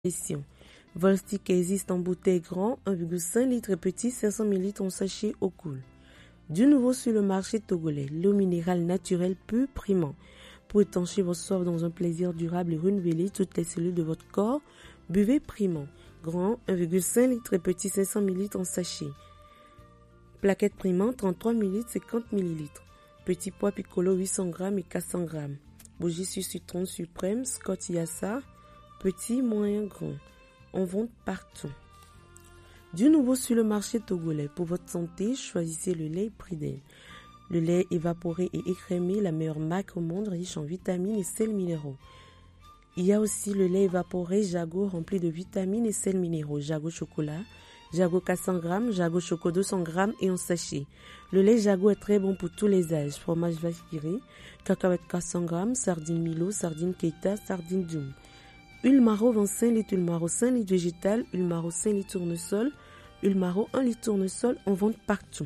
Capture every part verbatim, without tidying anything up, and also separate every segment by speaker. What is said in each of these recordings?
Speaker 1: Volstick existe en bouteille grand un virgule cinq litres et petit cinq cents millilitres en sachet au cool. Du nouveau sur le marché togolais, l'eau minérale naturelle pure primant. Pour étancher votre soif dans un plaisir durable et renouveler toutes les cellules de votre corps, buvez primant. Grand un virgule cinq litres et petit cinq cents millilitres en sachet. Plaquette primant trente-trois millilitres cinquante millilitres. Petit pois piccolo huit cents grammes et quatre cents grammes. Bougie sur citron suprême, Scott Yassa, petit, moyen, grand. En vente partout. Du nouveau sur le marché togolais. Pour votre santé, choisissez le lait Priden. Le lait évaporé et écrémé, la meilleure marque au monde, riche en vitamines et sels minéraux. Il y a aussi le lait évaporé Jago rempli de vitamines et sels minéraux. Jago chocolat, Jago quatre cents grammes, Jago choco deux cents grammes et en sachet. Le lait Jago est très bon pour tous les âges. Fromage vache-qui-rit, cacahuètes quatre cents grammes, sardines Milo, sardines Keita, sardines Djoum. Huile Maro vingt-cinq litres, huile Maro cinq litres végétale, huile Maro cinq litres tournesol, huile Maro un litre tournesol, en vente partout.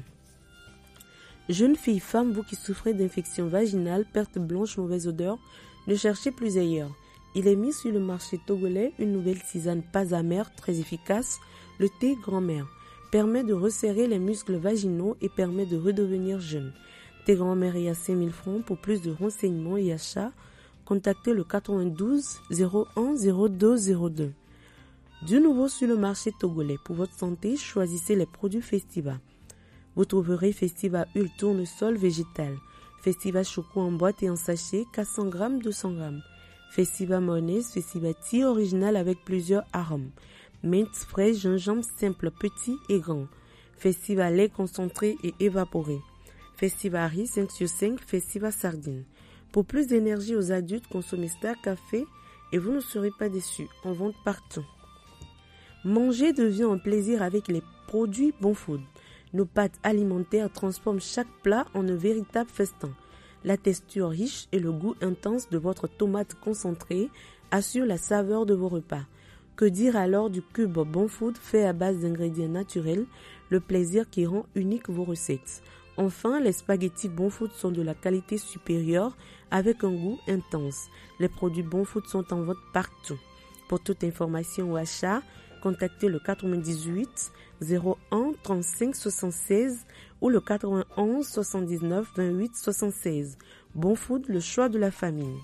Speaker 1: Jeunes filles, femmes, vous qui souffrez d'infections vaginales, perte blanche, mauvaise odeur, ne cherchez plus ailleurs. Il est mis sur le marché togolais une nouvelle tisane pas amère, très efficace, le thé grand-mère. Permet de resserrer les muscles vaginaux et permet de redevenir jeune. Thé grand-mère est à cinq mille francs. Pour plus de renseignements et achats, contactez le quatre-vingt-douze zéro un zéro deux zéro deux. Du nouveau sur le marché togolais. Pour votre santé, choisissez les produits Festiva. Vous trouverez Festiva huile tournesol végétale, Festiva choco en boîte et en sachet, quatre cents grammes, deux cents grammes. Festiva mayonnaise, Festiva tea original avec plusieurs arômes. Mint, fraise, gingembre simple, petit et grand. Festiva lait concentré et évaporé. Festiva riz cinq sur cinq, Festiva sardine. Pour plus d'énergie aux adultes, consommez Star Café et vous ne serez pas déçus. En vente partout. Manger devient un plaisir avec les produits Bon Food. Nos pâtes alimentaires transforment chaque plat en un véritable festin. La texture riche et le goût intense de votre tomate concentrée assurent la saveur de vos repas. Que dire alors du cube Bon Food fait à base d'ingrédients naturels, le plaisir qui rend unique vos recettes. Enfin, les spaghettis Bon Food sont de la qualité supérieure avec un goût intense. Les produits Bon Food sont en vente partout. Pour toute information ou achat, contactez le quatre-vingt-dix-huit zéro un trente-cinq soixante-seize ou le quatre-vingt-onze soixante-dix-neuf vingt-huit soixante-seize. Bon Food, le choix de la famille.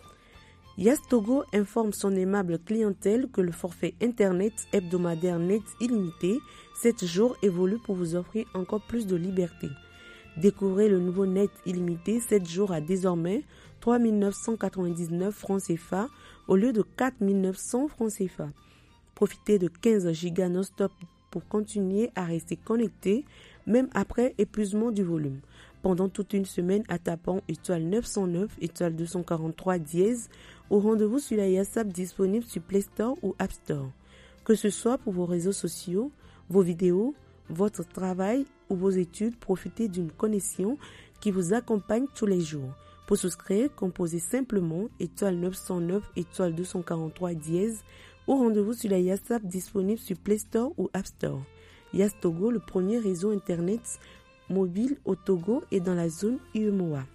Speaker 1: Yastogo informe son aimable clientèle que le forfait Internet hebdomadaire net illimité sept jours évolue pour vous offrir encore plus de liberté. Découvrez le nouveau net illimité sept jours à désormais trois mille neuf cent quatre-vingt-dix-neuf francs C F A au lieu de quatre mille neuf cents francs C F A. Profitez de quinze gigas non-stop pour continuer à rester connecté même après épuisement du volume. Pendant toute une semaine à tapant étoile neuf cent neuf, étoile deux cent quarante-trois dièse au rendez-vous sur la Yassap disponible sur Play Store ou App Store. Que ce soit pour vos réseaux sociaux, vos vidéos, votre travail ou vos études, profitez d'une connexion qui vous accompagne tous les jours. Pour souscrire, composez simplement étoile neuf cent neuf, étoile deux cent quarante-trois dièse au rendez-vous sur la Yassap disponible sur Play Store ou App Store. Yastogo, le premier réseau Internet mobile au Togo et dans la zone U E M O A.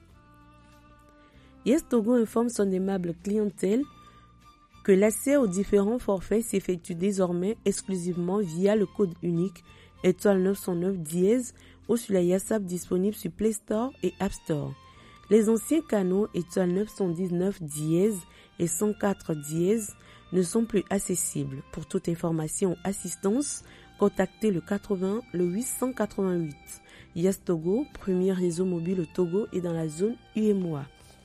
Speaker 1: Yastogo informe son aimable clientèle que l'accès aux différents forfaits s'effectue désormais exclusivement via le code unique étoile neuf cent neuf dièse ou sur la Yassap disponible sur Play Store et App Store. Les anciens canaux étoile neuf cent dix-neuf dièse et cent quatre dièse ne sont plus accessibles. Pour toute information ou assistance, contactez le quatre-vingts, le huit cent quatre-vingt-huit. Yastogo, premier réseau mobile au Togo et dans la zone U E M O A.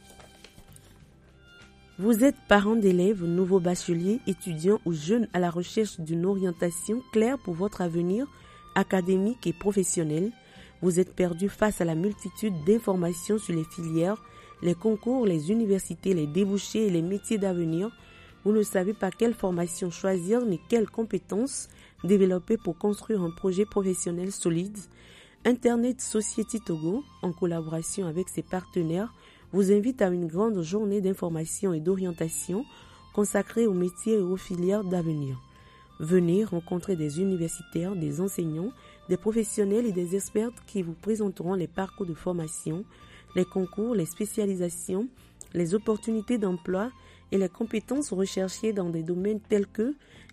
Speaker 1: Vous êtes parent d'élèves, nouveaux bacheliers, étudiants ou jeunes à la recherche d'une orientation claire pour votre avenir académique et professionnel. Vous êtes perdu face à la multitude d'informations sur les filières, les concours, les universités, les débouchés et les métiers d'avenir. Vous ne savez pas quelle formation choisir ni quelles compétences développer pour construire un projet professionnel solide. Internet Society Togo, en collaboration avec ses partenaires, vous invite à une grande journée d'information et d'orientation consacrée aux métiers et aux filières d'avenir. Venez rencontrer des universitaires, des enseignants, des professionnels et des experts qui vous présenteront les parcours de formation, les concours, les spécialisations, les opportunités d'emploi et les compétences recherchées dans des domaines tels que